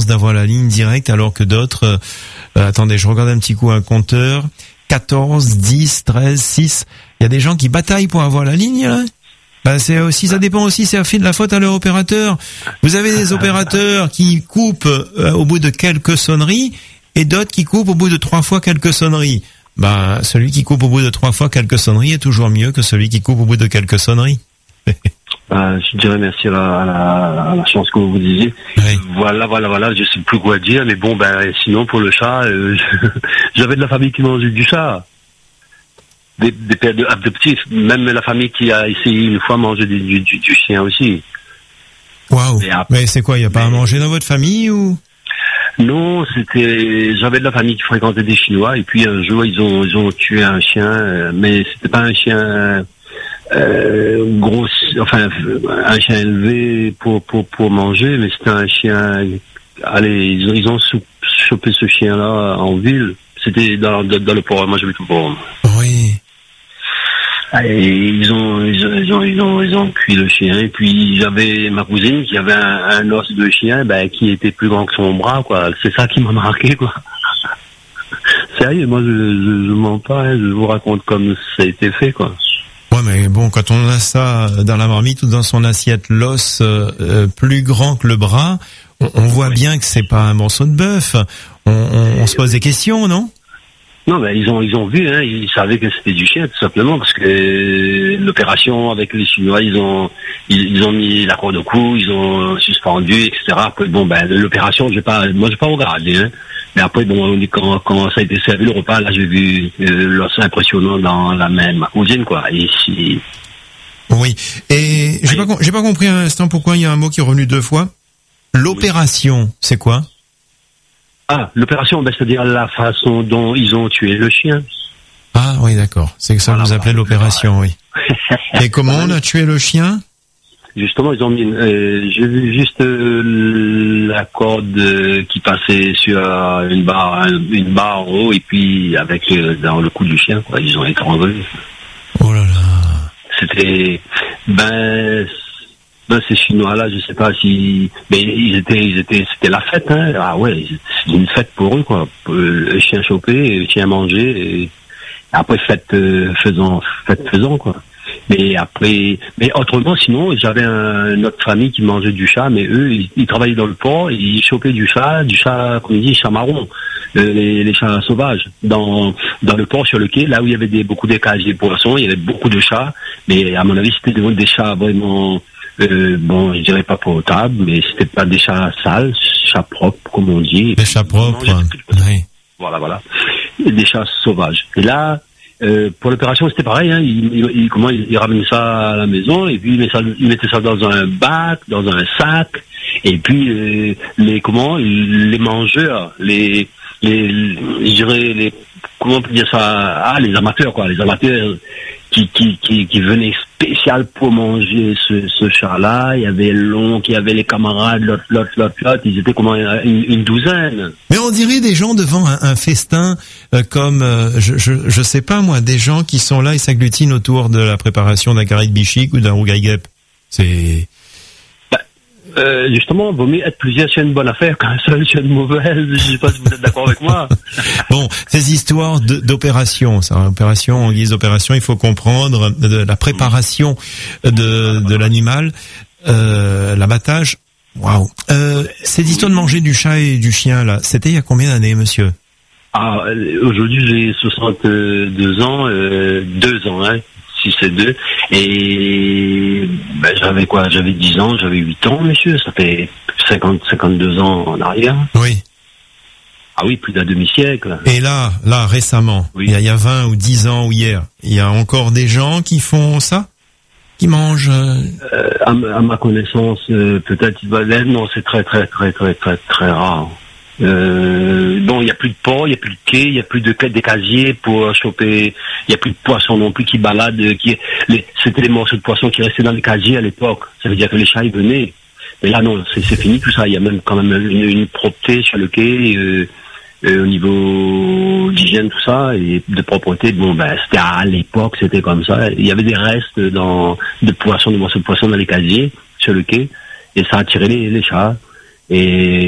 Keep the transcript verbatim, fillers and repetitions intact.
d'avoir la ligne directe, alors que d'autres, euh, attendez, je regarde un petit coup un compteur, quatorze, dix, treize, six, il y a des gens qui bataillent pour avoir la ligne, là. Bah, c'est aussi, ça dépend aussi, c'est fait de la faute à leur opérateur. Vous avez des opérateurs qui coupent euh, au bout de quelques sonneries et d'autres qui coupent au bout de trois fois quelques sonneries. Bah, celui qui coupe au bout de trois fois quelques sonneries est toujours mieux que celui qui coupe au bout de quelques sonneries. Euh, je dirais merci à la, à la, à la chance que vous vous disiez. Oui. Voilà, voilà, voilà, je sais plus quoi dire, mais bon, ben, sinon, pour le chat, euh, j'avais de la famille qui mangeait du chat. Des, des pères de, adoptifs, même la famille qui a essayé une fois manger du, du, du, du chien aussi. Waouh. Mais c'est quoi, il n'y a pas mais... à manger dans votre famille ou? Non, c'était, j'avais de la famille qui fréquentait des Chinois, et puis un jour, ils ont, ils ont tué un chien, mais c'était pas un chien, euh, gros, enfin, un chien élevé pour, pour, pour manger, mais c'était un chien, allez, ils ont, ils ont chopé ce chien-là en ville. C'était dans, dans, dans le port, moi j'habite au port. Oui. Et ils ont, ils ont, ils ont, ils ont, ils ont cuit le chien. Et puis j'avais ma cousine qui avait un, un os de chien, ben, qui était plus grand que son bras, quoi. C'est ça qui m'a marqué, quoi. Sérieux, moi je, je, je mens pas, hein, je vous raconte comme ça a été fait, quoi. Ouais, mais bon, quand on a ça dans la marmite ou dans son assiette, l'os euh, plus grand que le bras, on, on voit oui. bien que c'est pas un morceau de bœuf. On, on, on se pose des questions, non? Non, mais ils ont, ils ont vu, hein, ils savaient que c'était du chien, tout simplement, parce que euh, l'opération avec les Chinois, ils ont, ils, ils ont mis la corde au cou, ils ont suspendu, et cetera. Après, bon, ben, l'opération, j'ai pas, moi, j'ai pas regardé, hein. Mais après, bon, quand, quand ça a été servi le repas, là, j'ai vu euh, l'os impressionnant dans la main de ma cousine, quoi. Et si... Oui. Et j'ai oui. pas, j'ai pas compris un instant pourquoi il y a un mot qui est revenu deux fois. L'opération, oui. c'est quoi? Ah, l'opération, ben, c'est-à-dire la façon dont ils ont tué le chien. Ah oui, d'accord. C'est que ça voilà, vous appelez voilà, l'opération, oui. Et comment on a tué le chien? Justement, ils ont mis, euh, j'ai vu juste euh, la corde euh, qui passait sur euh, une barre, une barre en haut, et puis avec euh, dans le cou du chien, quoi. Ils ont étranglé. Oh là là. C'était, ben. Ben, ces Chinois-là, je sais pas si, mais ils étaient, ils étaient, c'était la fête, hein. Ah ouais, c'est une fête pour eux, quoi. Le chien chopé, le chien mangé, et après fête euh, faisant, fête faisant, quoi. Mais après, mais autrement, sinon, j'avais un, une autre famille qui mangeait du chat, mais eux, ils, ils travaillaient dans le port, et ils chopaient du chat, du chat, comme on dit, chat marron, euh, les, les chats sauvages, dans, dans le port sur le quai, là où il y avait des, beaucoup des cages des poissons, il y avait beaucoup de chats, mais à mon avis, c'était des, des chats vraiment, Euh, bon, je dirais pas potable, mais c'était pas des chats sales, chats propres, comme on dit. Des chats propres, oui. Voilà, voilà. Et des chats sauvages. Et là, euh, pour l'opération, c'était pareil, hein. Il, il, il, comment, il, il ramène ça à la maison, et puis il, met ça, il mettait ça dans un bac, dans un sac, et puis, euh, les, comment, les mangeurs, les, les, je dirais, les, comment on peut dire ça, ah, les amateurs, quoi, les amateurs, qui, qui, qui, qui venait spécial pour manger ce, ce chat-là. Il y avait Long, il y avait les camarades, l'autre, l'autre, l'autre, l'autre. Ils étaient comment, une, une douzaine. Mais on dirait des gens devant un, un festin, euh, comme, euh, je, je, je sais pas moi, des gens qui sont là et s'agglutinent autour de la préparation d'un carré de bichic ou d'un rougail guêpe. C'est... Euh, justement, vaut mieux être plusieurs sur une bonne affaire qu'un seul sur une mauvaise. Je sais pas si vous êtes d'accord avec moi. Bon, ces histoires de, d'opération, ça, opération en guise d'opération, il faut comprendre de, de la préparation de, de l'animal, euh, l'abattage. Waouh. Euh, ces histoires de manger du chat et du chien là, c'était il y a combien d'années, monsieur? Ah, aujourd'hui j'ai soixante-deux ans, euh, deux ans, hein. Si c'est deux. Et ben, j'avais quoi? J'avais dix ans, j'avais huit ans, monsieur. Ça fait cinquante, cinquante-deux ans en arrière. Oui. Ah oui, plus d'un demi-siècle. Et là, là, récemment, oui. il, y a, il y a vingt ou dix ans ou hier, il y a encore des gens qui font ça? Qui mangent euh... Euh, à, à ma connaissance, euh, peut-être, non, c'est très, très, très, très, très, très rare. Euh, bon, il n'y a plus de port, il n'y a plus de quai, il n'y a plus de des casiers pour choper, il n'y a plus de poissons non plus qui baladent, qui, les, c'était les morceaux de poissons qui restaient dans les casiers à l'époque. Ça veut dire que les chats, ils venaient. Mais là, non, c'est, c'est fini tout ça. Il y a même quand même une, une propreté sur le quai, euh, euh, au niveau d'hygiène, tout ça, et de propreté. Bon, ben, c'était à l'époque, c'était comme ça. Il y avait des restes dans, de poissons, de morceaux de poissons dans les casiers, sur le quai, et ça attirait les, les chats. Et